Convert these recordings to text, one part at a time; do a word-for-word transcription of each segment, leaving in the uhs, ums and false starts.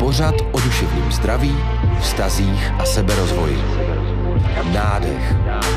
Pořad o duševním zdraví, vztazích a seberozvoji. Nádech.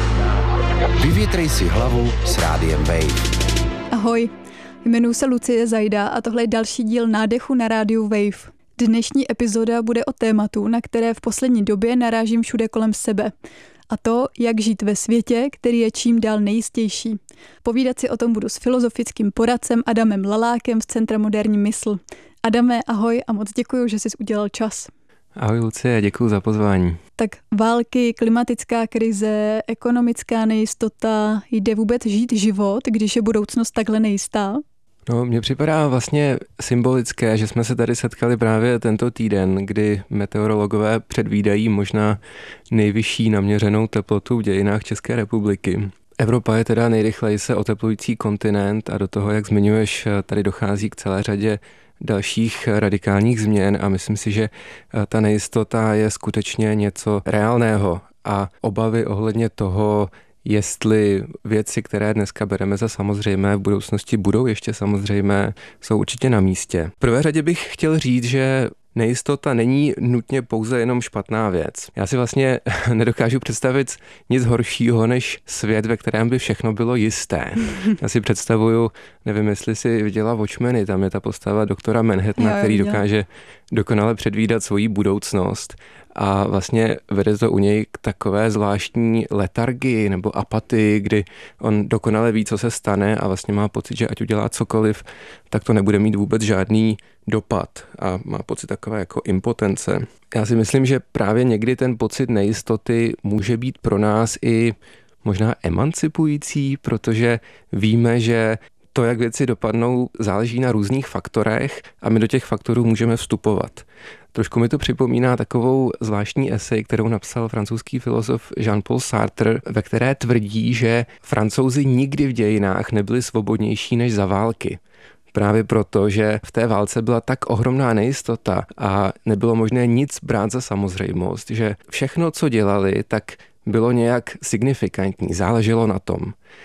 Vyvětrej si hlavu s Rádiem Wave. Ahoj, jmenuji se Lucie Zajda a tohle je další díl Nádechu na rádiu Wave. Dnešní epizoda bude o tématu, na které v poslední době narážím všude kolem sebe. A to, jak žít ve světě, který je čím dál nejistější. Povídat si o tom budu s filozofickým poradcem Adamem Lalákem z Centra Moderní mysl. Adame, ahoj a moc děkuji, že jsi udělal čas. Ahoj Lucie, děkuji za pozvání. Tak války, klimatická krize, ekonomická nejistota, jde vůbec žít život, když je budoucnost takhle nejistá? No, mně připadá vlastně symbolické, že jsme se tady setkali právě tento týden, kdy meteorologové předvídají možná nejvyšší naměřenou teplotu v dějinách České republiky. Evropa je teda nejrychleji se oteplující kontinent a do toho, jak zmiňuješ, tady dochází k celé řadě dalších radikálních změn a myslím si, že ta nejistota je skutečně něco reálného a obavy ohledně toho, jestli věci, které dneska bereme za samozřejmé, v budoucnosti budou ještě samozřejmé, jsou určitě na místě. V prvé řadě bych chtěl říct, že nejistota není nutně pouze jenom špatná věc. Já si vlastně nedokážu představit nic horšího než svět, ve kterém by všechno bylo jisté. Já si představuju, nevím, jestli si viděla Watchmeny, tam je ta postava doktora Manhattana, který dokáže dokonale předvídat svoji budoucnost a vlastně vede to u něj k takové zvláštní letargii nebo apatii, kdy on dokonale ví, co se stane a vlastně má pocit, že ať udělá cokoliv, tak to nebude mít vůbec žádný dopad a má pocit takové jako impotence. Já si myslím, že právě někdy ten pocit nejistoty může být pro nás i možná emancipující, protože víme, že to, jak věci dopadnou, záleží na různých faktorech a my do těch faktorů můžeme vstupovat. Trošku mi to připomíná takovou zvláštní esej, kterou napsal francouzský filozof Jean-Paul Sartre, ve které tvrdí, že Francouzi nikdy v dějinách nebyli svobodnější než za války. Právě proto, že v té válce byla tak ohromná nejistota a nebylo možné nic brát za samozřejmost, že všechno, co dělali, tak bylo nějak signifikantní, záleželo na tom.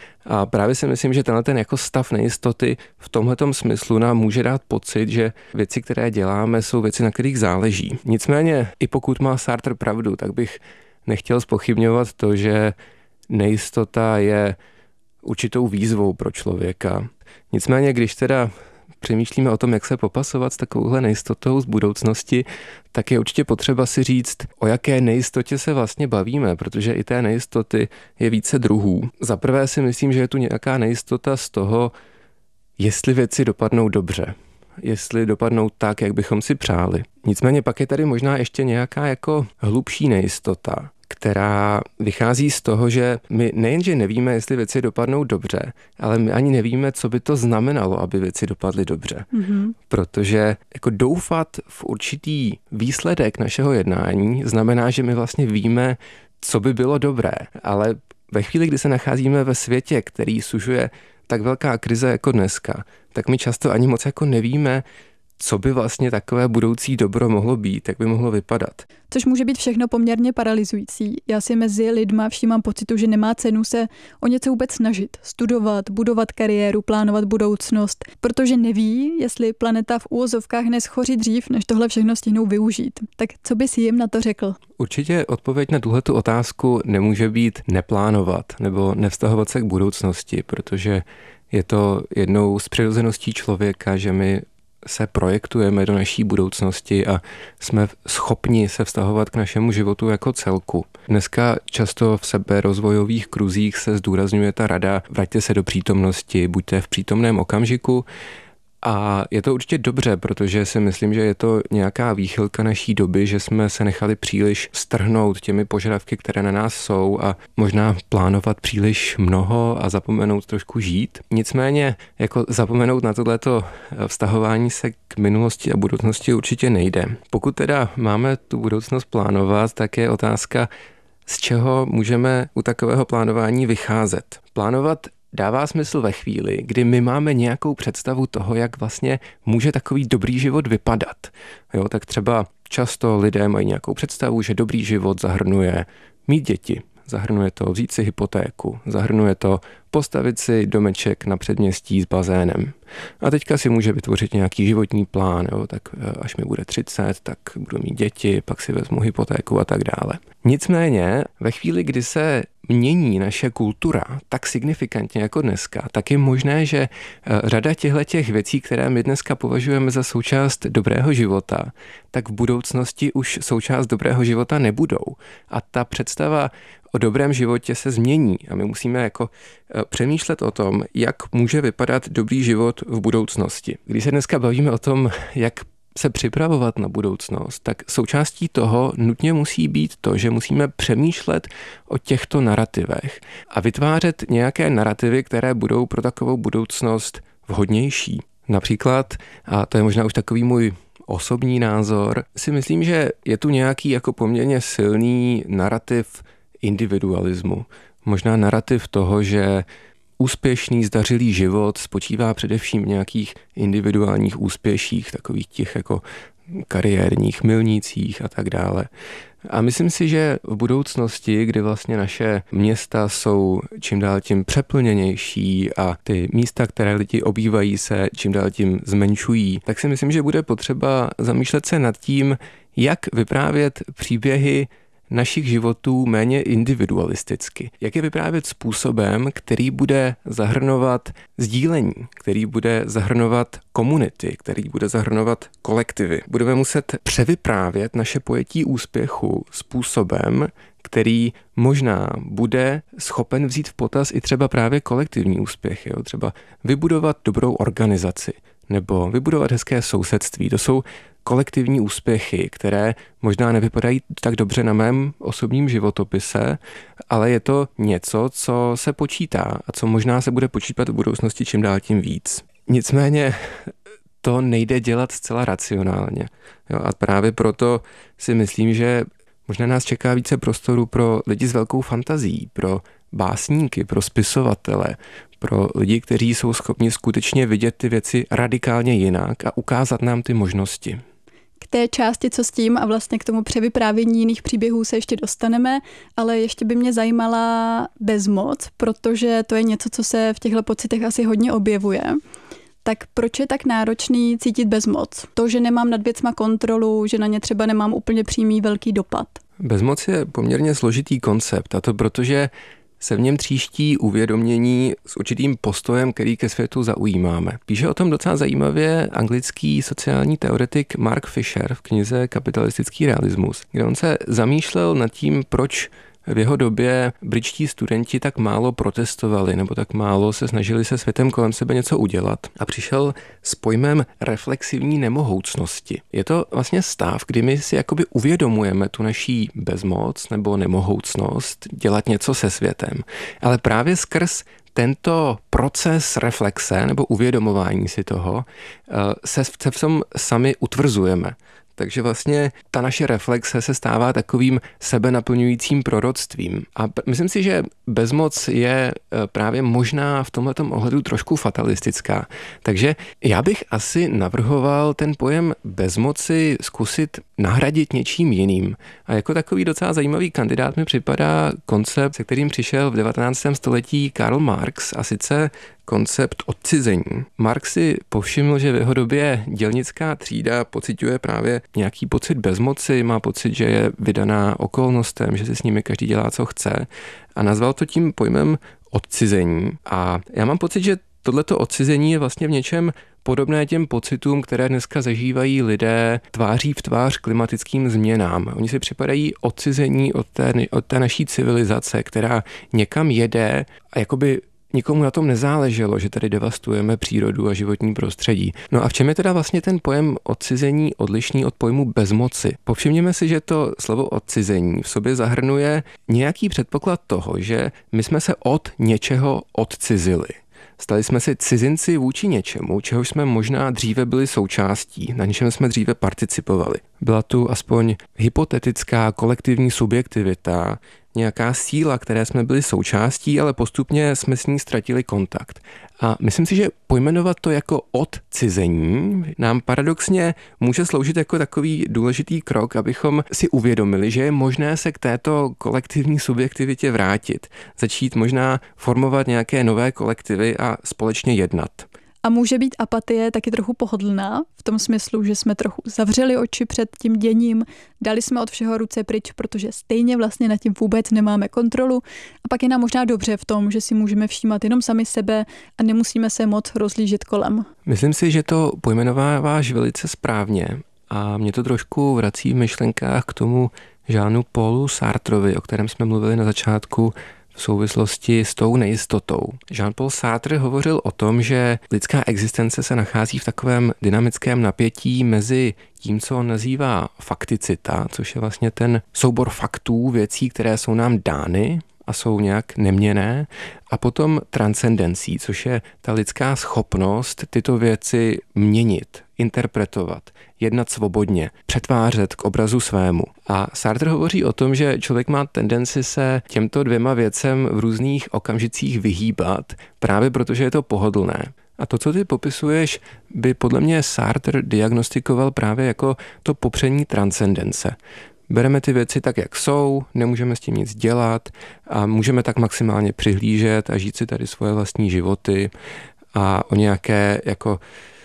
A právě si myslím, že tenhle ten jako stav nejistoty v tomhletom smyslu nám může dát pocit, že věci, které děláme, jsou věci, na kterých záleží. Nicméně, i pokud má Sartre pravdu, tak bych nechtěl zpochybňovat to, že nejistota je určitou výzvou pro člověka. Nicméně, když teda přemýšlíme o tom, jak se popasovat s takovouhle nejistotou z budoucnosti, tak je určitě potřeba si říct, o jaké nejistotě se vlastně bavíme, protože i té nejistoty je více druhů. Za prvé si myslím, že je tu nějaká nejistota z toho, jestli věci dopadnou dobře, jestli dopadnou tak, jak bychom si přáli. Nicméně pak je tady možná ještě nějaká jako hlubší nejistota, která vychází z toho, že my nejenže nevíme, jestli věci dopadnou dobře, ale my ani nevíme, co by to znamenalo, aby věci dopadly dobře. Mm-hmm. Protože jako doufat v určitý výsledek našeho jednání znamená, že my vlastně víme, co by bylo dobré, ale ve chvíli, kdy se nacházíme ve světě, který sužuje tak velká krize jako dneska, tak my často ani moc jako nevíme, co by vlastně takové budoucí dobro mohlo být, jak by mohlo vypadat. Což může být všechno poměrně paralyzující. Já si mezi lidma všímám pocitu, že nemá cenu se o něco vůbec snažit, studovat, budovat kariéru, plánovat budoucnost, protože neví, jestli planeta v úvozovkách neschoří dřív, než tohle všechno stihnou využít. Tak co bys jim na to řekl? Určitě odpověď na tuhletu otázku nemůže být neplánovat nebo nevztahovat se k budoucnosti, protože je to jednou z přirozeností člověka, že my se projektujeme do naší budoucnosti a jsme schopni se vztahovat k našemu životu jako celku. Dneska často v seberozvojových kruzích se zdůrazňuje ta rada, vraťte se do přítomnosti, buďte v přítomném okamžiku. A je to určitě dobře, protože si myslím, že je to nějaká výchylka naší doby, že jsme se nechali příliš strhnout těmi požadavky, které na nás jsou a možná plánovat příliš mnoho a zapomenout trošku žít. Nicméně jako zapomenout na tohleto vztahování se k minulosti a budoucnosti určitě nejde. Pokud teda máme tu budoucnost plánovat, tak je otázka, z čeho můžeme u takového plánování vycházet. Plánovat dává smysl ve chvíli, kdy my máme nějakou představu toho, jak vlastně může takový dobrý život vypadat. Jo, tak třeba často lidé mají nějakou představu, že dobrý život zahrnuje mít děti, zahrnuje to vzít si hypotéku, zahrnuje to postavit si domeček na předměstí s bazénem. A teďka si může vytvořit nějaký životní plán, jo, tak až mi bude třicet, tak budu mít děti, pak si vezmu hypotéku a tak dále. Nicméně, ve chvíli, kdy se mění naše kultura tak signifikantně jako dneska, tak je možné, že řada těchto věcí, které my dneska považujeme za součást dobrého života, tak v budoucnosti už součást dobrého života nebudou. A ta představa o dobrém životě se změní a my musíme jako přemýšlet o tom, jak může vypadat dobrý život v budoucnosti. Když se dneska bavíme o tom, jak se připravovat na budoucnost, tak součástí toho nutně musí být to, že musíme přemýšlet o těchto narrativech a vytvářet nějaké narrativy, které budou pro takovou budoucnost vhodnější. Například, a to je možná už takový můj osobní názor, si myslím, že je tu nějaký jako poměrně silný narrativ individualismu. Možná narrativ toho, že úspěšný, zdařilý život spočívá především v nějakých individuálních úspěších, takových těch jako kariérních milnících a tak dále. A myslím si, že v budoucnosti, kdy vlastně naše města jsou čím dál tím přeplněnější a ty místa, které lidi obývají, se čím dál tím zmenšují, tak si myslím, že bude potřeba zamýšlet se nad tím, jak vyprávět příběhy našich životů méně individualisticky. Jak je vyprávět způsobem, který bude zahrnovat sdílení, který bude zahrnovat komunity, který bude zahrnovat kolektivy. Budeme muset převyprávět naše pojetí úspěchu způsobem, který možná bude schopen vzít v potaz i třeba právě kolektivní úspěchy. Jo? Třeba vybudovat dobrou organizaci nebo vybudovat hezké sousedství. To jsou kolektivní úspěchy, které možná nevypadají tak dobře na mém osobním životopise, ale je to něco, co se počítá a co možná se bude počítat v budoucnosti čím dál tím víc. Nicméně to nejde dělat zcela racionálně. Jo, a právě proto si myslím, že možná nás čeká více prostoru pro lidi s velkou fantazí, pro básníky, pro spisovatele, pro lidi, kteří jsou schopni skutečně vidět ty věci radikálně jinak a ukázat nám ty možnosti. K té části, co s tím a vlastně k tomu převyprávění jiných příběhů se ještě dostaneme, ale ještě by mě zajímala bezmoc, protože to je něco, co se v těchto pocitech asi hodně objevuje. Tak proč je tak náročný cítit bezmoc? To, že nemám nad věcma kontrolu, že na ně třeba nemám úplně přímý velký dopad. Bezmoc je poměrně složitý koncept, a to protože se v něm tříští uvědomění s určitým postojem, který ke světu zaujímáme. Píše o tom docela zajímavě anglický sociální teoretik Mark Fisher v knize Kapitalistický realismus, kde on se zamýšlel nad tím, proč v jeho době britští studenti tak málo protestovali nebo tak málo se snažili se světem kolem sebe něco udělat a přišel s pojmem reflexivní nemohoucnosti. Je to vlastně stav, kdy my si jakoby uvědomujeme tu naší bezmoc nebo nemohoucnost dělat něco se světem, ale právě skrz tento proces reflexe nebo uvědomování si toho se v tom sami utvrzujeme. Takže vlastně ta naše reflexe se stává takovým sebenaplňujícím proroctvím. A myslím si, že bezmoc je právě možná v tomhletom ohledu trošku fatalistická. Takže já bych asi navrhoval ten pojem bezmoci zkusit nahradit něčím jiným. A jako takový docela zajímavý kandidát mi připadá koncept, se kterým přišel v devatenáctém století Karl Marx, a sice koncept odcizení. Marx si povšiml, že v jeho době dělnická třída pociťuje právě nějaký pocit bezmoci, má pocit, že je vydaná okolnostem, že si s nimi každý dělá, co chce, a nazval to tím pojmem odcizení. A já mám pocit, že tohleto odcizení je vlastně v něčem podobné těm pocitům, které dneska zažívají lidé tváří v tvář klimatickým změnám. Oni si připadají odcizení od té, od té naší civilizace, která někam jede a jakoby nikomu na tom nezáleželo, že tady devastujeme přírodu a životní prostředí. No a v čem je teda vlastně ten pojem odcizení odlišný od pojmu bezmoci? Povšimněme si, že to slovo odcizení v sobě zahrnuje nějaký předpoklad toho, že my jsme se od něčeho odcizili. Stali jsme si cizinci vůči něčemu, čehož jsme možná dříve byli součástí, na něčem jsme dříve participovali. Byla tu aspoň hypotetická kolektivní subjektivita, nějaká síla, které jsme byli součástí, ale postupně jsme s ní ztratili kontakt. A myslím si, že pojmenovat to jako odcizení nám paradoxně může sloužit jako takový důležitý krok, abychom si uvědomili, že je možné se k této kolektivní subjektivitě vrátit, začít možná formovat nějaké nové kolektivy a společně jednat. A může být apatie taky trochu pohodlná, v tom smyslu, že jsme trochu zavřeli oči před tím děním, dali jsme od všeho ruce pryč, protože stejně vlastně nad tím vůbec nemáme kontrolu a pak je nám možná dobře v tom, že si můžeme všímat jenom sami sebe a nemusíme se moc rozlížet kolem. Myslím si, že to pojmenováváš velice správně a mě to trošku vrací v myšlenkách k tomu Jeanu Paulu Sartrovi, o kterém jsme mluvili na začátku v souvislosti s tou nejistotou. Jean-Paul Sartre hovořil o tom, že lidská existence se nachází v takovém dynamickém napětí mezi tím, co on nazývá fakticita, což je vlastně ten soubor faktů, věcí, které jsou nám dány a jsou nějak neměnné, a potom transcendencí, což je ta lidská schopnost tyto věci měnit, interpretovat, jednat svobodně, přetvářet k obrazu svému. A Sartre hovoří o tom, že člověk má tendenci se těmto dvěma věcem v různých okamžicích vyhýbat, právě protože je to pohodlné. A to, co ty popisuješ, by podle mě Sartre diagnostikoval právě jako to popření transcendence. Bereme ty věci tak, jak jsou, nemůžeme s tím nic dělat a můžeme tak maximálně přihlížet a žít si tady svoje vlastní životy a o nějaké jako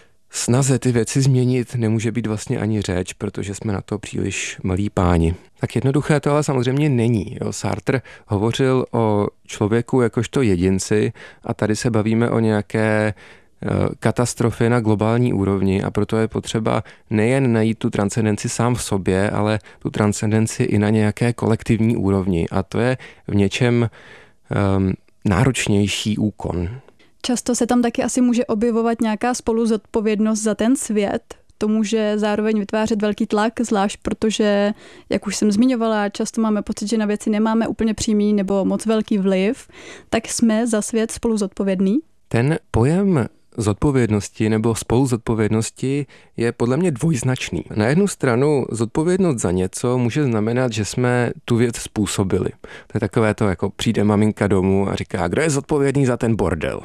snaze ty věci změnit nemůže být vlastně ani řeč, protože jsme na to příliš malí páni. Tak jednoduché to ale samozřejmě není. Jo. Sartre hovořil o člověku jakožto jedinci a tady se bavíme o nějaké katastrofy na globální úrovni a proto je potřeba nejen najít tu transcendenci sám v sobě, ale tu transcendenci i na nějaké kolektivní úrovni a to je v něčem um, náročnější úkon. Často se tam taky asi může objevovat nějaká spoluzodpovědnost za ten svět. To může zároveň vytvářet velký tlak, zvlášť protože, jak už jsem zmiňovala, často máme pocit, že na věci nemáme úplně přímý nebo moc velký vliv, tak jsme za svět spoluzodpovědní. Ten pojem zodpovědnosti nebo spoluzodpovědnosti je podle mě dvojznačný. Na jednu stranu zodpovědnost za něco může znamenat, že jsme tu věc způsobili. To je takové to, jako přijde maminka domů a říká, kdo je zodpovědný za ten bordel.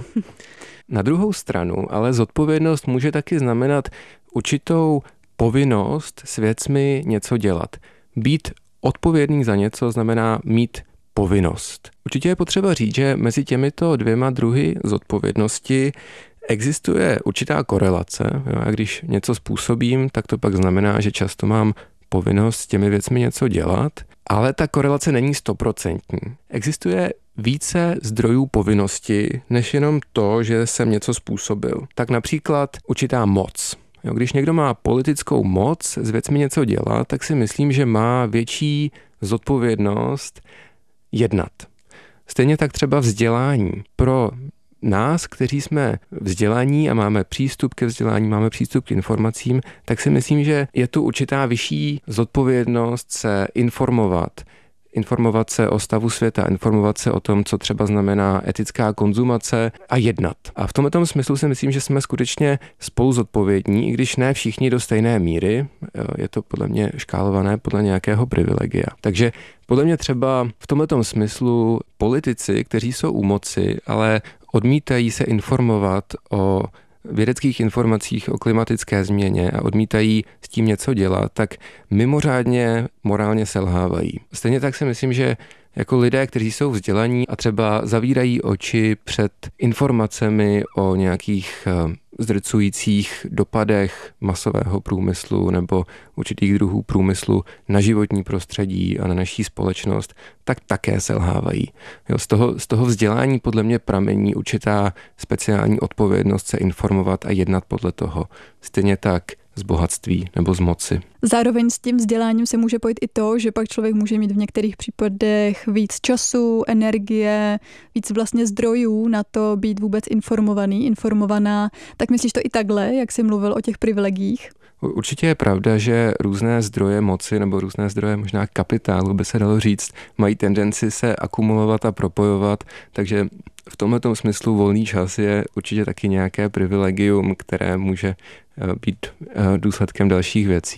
Na druhou stranu ale zodpovědnost může taky znamenat určitou povinnost s věcmi něco dělat. Být odpovědný za něco znamená mít povinnost. Určitě je potřeba říct, že mezi těmito dvěma druhy zodpovědnosti existuje určitá korelace. Jo, a když něco způsobím, tak to pak znamená, že často mám povinnost s těmi věcmi něco dělat, ale ta korelace není stoprocentní. Existuje více zdrojů povinnosti, než jenom to, že jsem něco způsobil. Tak například určitá moc. Jo, když někdo má politickou moc s věcmi něco dělat, tak si myslím, že má větší zodpovědnost jednat. Stejně tak třeba vzdělání. Pro nás, kteří jsme vzdělaní a máme přístup ke vzdělání, máme přístup k informacím, tak si myslím, že je tu určitá vyšší zodpovědnost se informovat. Informovat se o stavu světa, informovat se o tom, co třeba znamená etická konzumace a jednat. A v tomto smyslu si myslím, že jsme skutečně spolu zodpovědní, i když ne všichni do stejné míry. Je to podle mě škálované podle nějakého privilegia. Takže podle mě třeba v tomto smyslu politici, kteří jsou u moci, ale odmítají se informovat o vědeckých informacích o klimatické změně a odmítají s tím něco dělat, tak mimořádně morálně selhávají. Stejně tak si myslím, že jako lidé, kteří jsou vzdělaní a třeba zavírají oči před informacemi o nějakých zdrcujících dopadech masového průmyslu nebo určitých druhů průmyslu na životní prostředí a na naší společnost, tak také selhávají. Jo, z toho, z toho vzdělání podle mě pramení určitá speciální odpovědnost se informovat a jednat podle toho. Stejně tak z bohatství nebo z moci. Zároveň s tím vzděláním se může pojít i to, že pak člověk může mít v některých případech víc času, energie, víc vlastně zdrojů na to být vůbec informovaný, informovaná. Tak myslíš to i takhle, jak jsi mluvil o těch privilegiích? Určitě je pravda, že různé zdroje moci nebo různé zdroje možná kapitálu, by se dalo říct, mají tendenci se akumulovat a propojovat, takže v tomto smyslu volný čas je určitě taky nějaké privilegium, které může být důsledkem dalších věcí.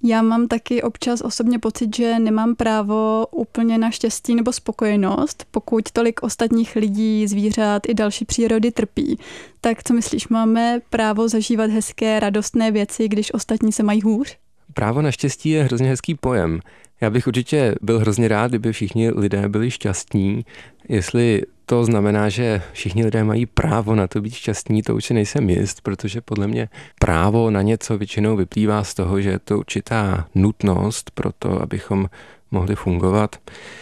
Já mám taky občas osobně pocit, že nemám právo úplně na štěstí nebo spokojenost, pokud tolik ostatních lidí, zvířat i další přírody trpí. Tak co myslíš, máme právo zažívat hezké, radostné věci, když ostatní se mají hůř? Právo na štěstí je hrozně hezký pojem. Já bych určitě byl hrozně rád, kdyby všichni lidé byli šťastní. Jestli to znamená, že všichni lidé mají právo na to být šťastní, to už si nejsem jist, protože podle mě právo na něco většinou vyplývá z toho, že je to určitá nutnost pro to, abychom mohli fungovat.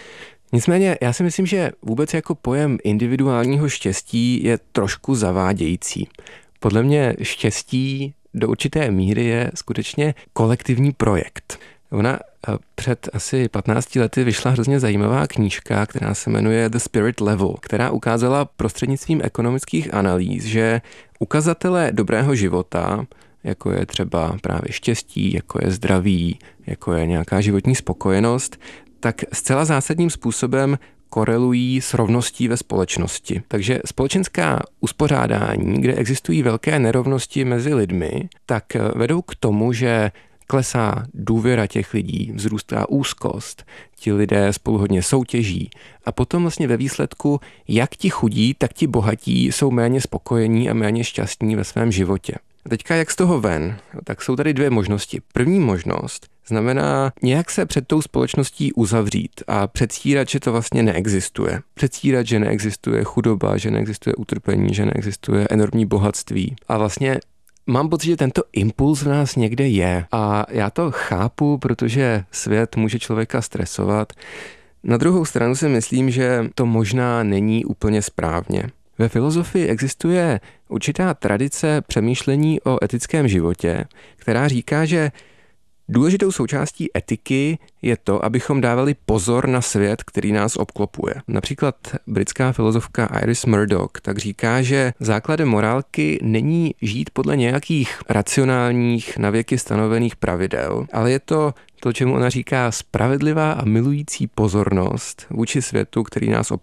Nicméně já si myslím, že vůbec jako pojem individuálního štěstí je trošku zavádějící. Podle mě štěstí do určité míry je skutečně kolektivní projekt. Ona před asi patnácti lety vyšla hrozně zajímavá knížka, která se jmenuje The Spirit Level, která ukázala prostřednictvím ekonomických analýz, že ukazatele dobrého života, jako je třeba právě štěstí, jako je zdraví, jako je nějaká životní spokojenost, tak zcela zásadním způsobem korelují s rovností ve společnosti. Takže společenská uspořádání, kde existují velké nerovnosti mezi lidmi, tak vedou k tomu, že klesá důvěra těch lidí, vzrůstá úzkost, ti lidé spolu hodně soutěží a potom vlastně ve výsledku jak ti chudí, tak ti bohatí jsou méně spokojení a méně šťastní ve svém životě. A teďka jak z toho ven? Tak jsou tady dvě možnosti. První možnost znamená nějak se před tou společností uzavřít a předstírat, že to vlastně neexistuje. Předstírat, že neexistuje chudoba, že neexistuje utrpení, že neexistuje enormní bohatství. A vlastně mám pocit, že tento impuls v nás někde je a já to chápu, protože svět může člověka stresovat. Na druhou stranu si myslím, že to možná není úplně správně. Ve filozofii existuje určitá tradice přemýšlení o etickém životě, která říká, že důležitou součástí etiky je to, abychom dávali pozor na svět, který nás obklopuje. Například britská filozofka Iris Murdoch tak říká, že základem morálky není žít podle nějakých racionálních, navěky stanovených pravidel, ale je to to, čemu ona říká spravedlivá a milující pozornost vůči světu, který nás obklopuje.